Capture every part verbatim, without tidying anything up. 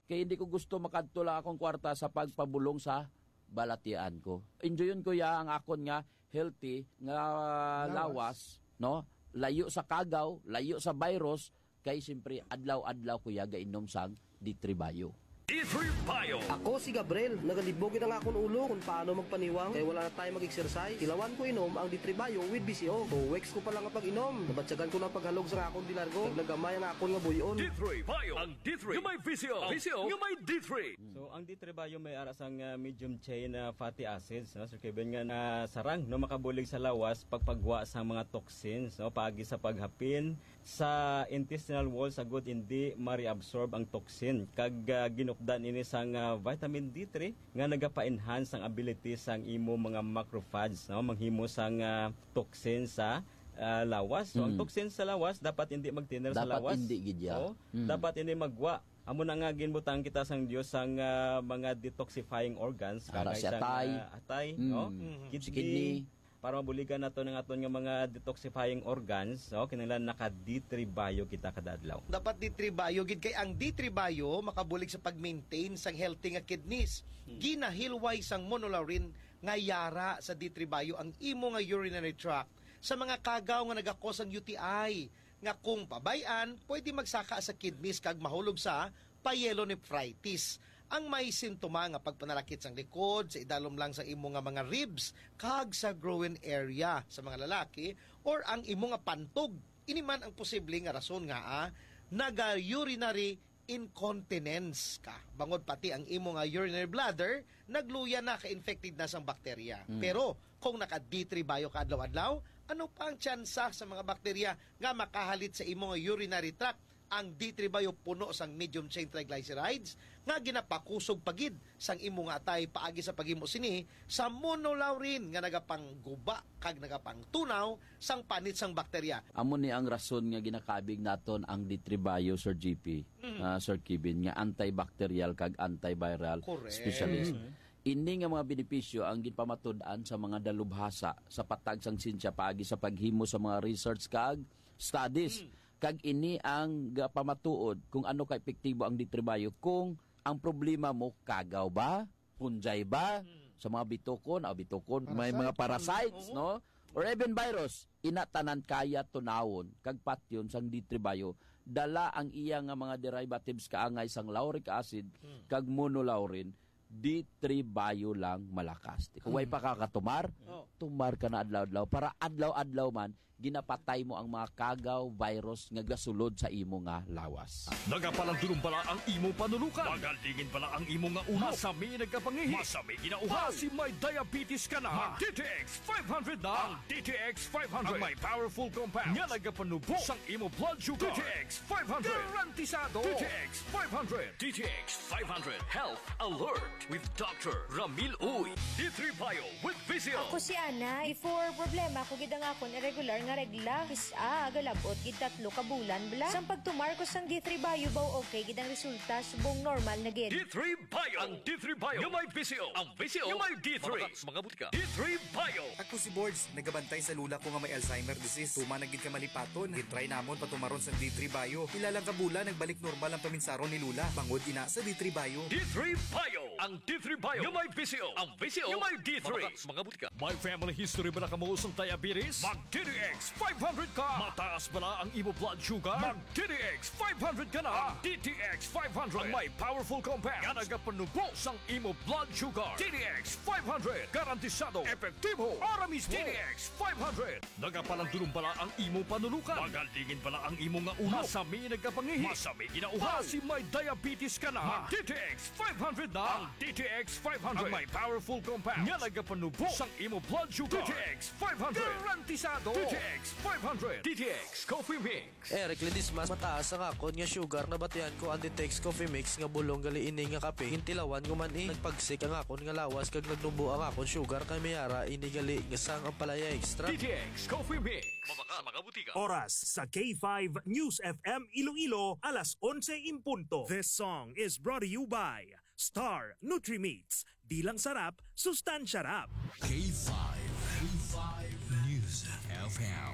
Kaya hindi ko gusto makadto lang akong kwarta sa pagpabulong sa balatian ko. Enjoyin ko ya ang akon nga healthy nga lawas, lawas no? Layo sa kagaw, layo sa virus, kay siyempre adlaw-adlaw ko ya gainom sang D three Bio. D three Bio. Ako si Gabriel, nagalibogin ang akong ulo kung paano magpaniwang kaya wala na tayo mag-exercise. Tilawan ko inom ang D three Bio with B C O. Two weeks ko pa lang ang pag-inom. Nabatsagan ko ng paghalog sa akong dilargo. Naglagamay ang akong nga buyon. D three Bio. Ang D three. Yung may B C O. B C O. Yung may D three. So ang D three Bio may aras ang uh, medium chain uh, fatty acids, no? Sir Kevin nga na sarang no makabulig sa lawas pagpagwa sa mga toxins, no? Paagi sa paghapin sa intestinal wall sa good hindi ma-reabsorb ang toxin kag uh, ginukdan ini sang uh, vitamin D three nga nagapa-enhance ang ability sang imo mga macrophages, no? Manghimo sang uh, toxin sa uh, lawas. So mm. ang toxin sa lawas dapat hindi magtiner sa lawas. Dapat hindi gidya. So, mm. dapat hindi magwa. Amo na nga ginbutang kita sang Dios sang uh, mga detoxifying organs para kagay sa sang atay, uh, atay, mm. no? Mm-hmm. Kidney, kidney para mabuligan nato ng aton nga mga detoxifying organs, no? Kinahanglan naka D three Bio kita kada adlaw. Dapat D three Bio gid kay ang D three Bio makabulig sa pag-maintain sang healthy nga kidneys. Hmm. Ginahilway sang monolaurin nga yara sa D three Bio ang imo nga urinary tract sa mga kagaw nga nagakos ang U T I nga kung pabayan pwede magsaka sa kidneys kag mahulog sa pyelonephritis. Ang may simptoma nga pagpanalakit sang likod, sa idalom lang sa imo nga mga ribs, kag sa groin area sa mga lalaki, or ang imo nga pantog. Ini man ang posible nga rason nga ah, naga-urinary incontinence ka. Bangod pati ang imo nga urinary bladder, nagluya na ka-infected na sang bakterya. Mm. Pero kung naka D three Bio ka adlaw-adlaw, ano pa ang tsansa sa mga bakterya nga makahalit sa imo nga urinary tract? Ang D three Bio puno sang medium chain triglycerides nga ginapakusog pagid sang imo nga atay paagi sa paghimo sini sa monolaurin nga nagapangguba kag nagapangtunaw sang panit sang bakterya. Amo ni ang rason nga ginakabig naton ang D three Bio, Sir G P, mm. uh, Sir Kevin, nga antibacterial kag antiviral Correct. specialist. Mm. Ini nga mga benepisyo ang ginpamatud-an sa mga dalubhasa sa patag sang sinsya paagi sa paghimo sa mga research kag studies. Mm. Kag ini ang pamatuod kung ano ka epektibo ang D three Bio kung ang problema mo kagaw ba, punjay ba, hmm. sa mga bitukon, o bitukon, parasite. May mga parasites, no? Or even virus, inatanan kaya tunawon kag patyon sang D three Bio dala ang iya nga mga derivatives kaangay sang lauric acid hmm. kag monolaurin. D three Bio lang malakas. Kung way pa kakatumar, oh. tumar ka na adlaw-adlaw para adlaw-adlaw man ginapatay mo ang mga kagaw, virus nga gasulod sa imo nga lawas. Nagapalandulong pala ang imo panulukan. Magalingin pala ang imo nga uhaw. Masami nagkapangihi. Masami ginauhaw. Kasi may diabetes ka na. Mag D T X five hundred na. Ang D T X five hundred. Ang may powerful compounds. Nga nagapanubo sang imo blood sugar. D T X five hundred. Garantisado. D T X five hundred. D T X five hundred. Health Alert with Doctor Ramil Uy. D three Bio with B C O. Ako si Ana. Before problema ko gid ang akon irregular nga regla. Isa galabot gid tatlo ka bulan bla. Sang pagtumar ko sang D three Bio baw okay gid ang resulta subong normal na gid. D three Bio. Ang D three Bio. Yung may B C O. Ang B C O. Yung may D three. Mga buti ka. D three Bio. Ako si Boards. Nagabantay sa lula ko nga may Alzheimer disease. Tuma na gid ka malipaton. Gitry namon patumaron sa D three Bio. Ilalang ka bulan nagbalik normal ang paminsaron ni lula. Bangod ina sa D three Bio. D three Bio. Ang D three Bio. Yung may B C O. Ang B C O. Yung may D three. Mga buti ka. May family history ba na kamuusong diabetes? Mag D T X five hundred ka. Mataas ba na ang imo blood sugar? Mag D T X five hundred ka na. Ang D T X five hundred. Ang may powerful compounds. Nga nagapanubo sang imo blood sugar. D T X five hundred. Garantisado. Epektibo. Aramis D T X five hundred. Nagapalandulong pala ang imo panulukan. Magalingin pala ang imo nga uhaw. Masami nagkapangihi. Masami ginauhaw. Kasi may diabetes ka na. Mag D T X five hundred na. Ang D T X five hundred. Ang may powerful compounds. Nga nagapanubo sang imo blood sugar. D T X five hundred. Garantisado. D T X five hundred. D T X Coffee Mix. Eric Ledis mas mataas ang akon nga sugar na batian ko ang D T X Coffee Mix nga bulong gali ini nga kape. Hintilawan ko man i nagpagsik ang akon nga lawas kag nagnubo ang akon sugar kay mayara ini gali nga sang ang palaya extra. D T X Coffee Mix. Mabaka makabuti ka. Oras sa K five News F M Iloilo alas onse in punto. This song is brought to you by Star Nutri-Meats. Di lang sarap, sustansya rap. K five. K five News F M.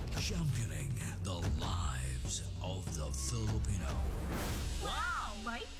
Championing the lives of the Filipino. Wow! May